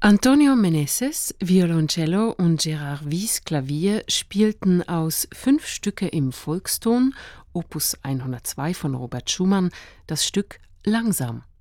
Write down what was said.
Antonio Meneses, Violoncello und Gérard Wyss, Klavier, spielten aus 5 Stücke im Volkston, Opus 102 von Robert Schumann, das Stück Langsam.